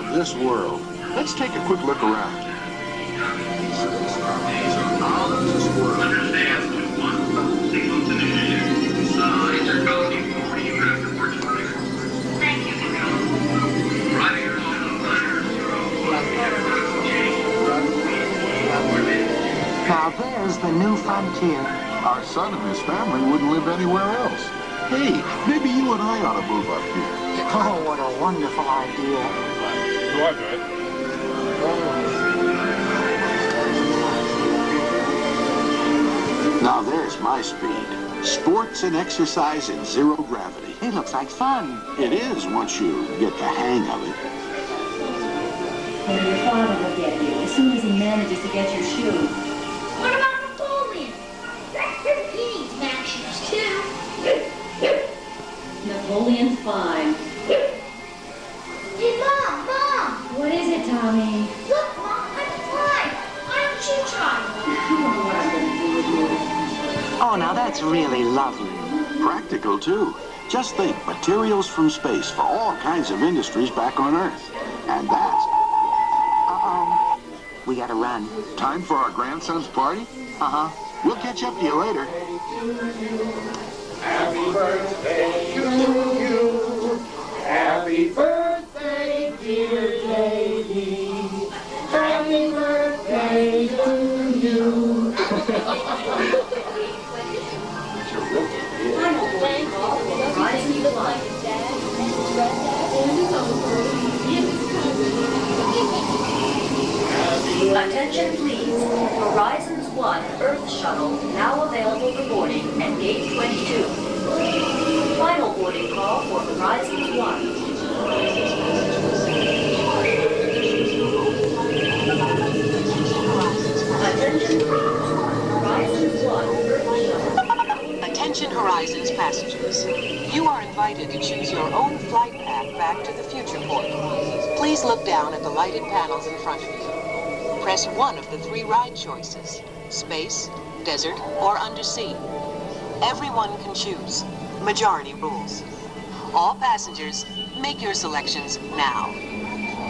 of this world. Let's take a quick look around. Now there's the new frontier. Our son and his family wouldn't live anywhere else. Hey, maybe you and I ought to move up here. Oh, what a wonderful idea. Do I do it? Now there's my speed. Sports and exercise in zero gravity. It looks like fun. It is once you get the hang of it. Well, your father will get you as soon as he manages to get your shoes. What about Napoleon? He needs Mac shoes too. Napoleon's fine. Hey, Mom! What is it, Tommy? Look, Mom, I'm flying. Why don't you try? I don't know what I'm going to do with you. Oh, now that's really lovely. Practical, too. Just think, materials from space for all kinds of industries back on Earth. And that's... Uh-oh. We gotta run. time for our grandson's party? Uh-huh. We'll catch up to you later. Happy birthday to you. Happy birthday, dear lady. Happy birthday to you. Attention please. Horizons 1 Earth Shuttle now available for boarding at Gate 22. Final boarding call for Horizons 1. Attention please. Horizons 1 Earth Shuttle. Attention Horizons passengers. You are invited to choose your own flight path back to the future port. Please look down at the lighted panels in front of you. Press one of the three ride choices: space, desert, or undersea. Everyone can choose. Majority rules. All passengers, make your selections now.